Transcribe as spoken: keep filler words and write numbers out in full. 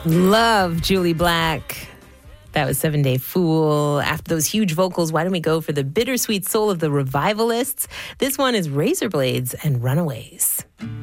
Love Julie Black. That was Seven Day Fool. After those huge vocals, why don't we go for the bittersweet soul of the Revivalists? This one is Razorblades and Runaways.